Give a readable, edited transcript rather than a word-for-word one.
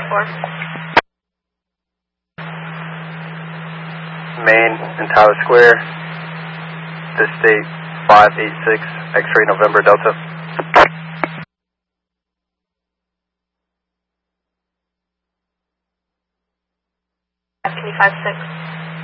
Main and Tyler Square. This state 586, X-ray November Delta. Can you 56?